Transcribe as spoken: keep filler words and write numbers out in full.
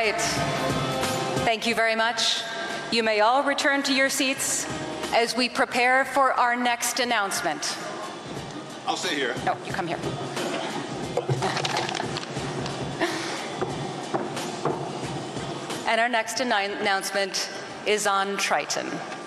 right. Thank you very much. You may all return to your seats as we prepare for our next announcement. I'll stay here. No, you come here. And our next annou- announcement is on Triton.